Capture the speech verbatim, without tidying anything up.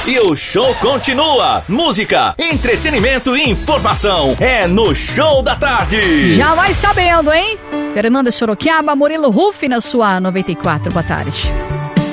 E o show continua. Música, entretenimento e informação. É no Show da Tarde. Já vai sabendo, hein? Fernanda Sorocaba, Murilo Ruff na sua noventa e quatro. Boa tarde.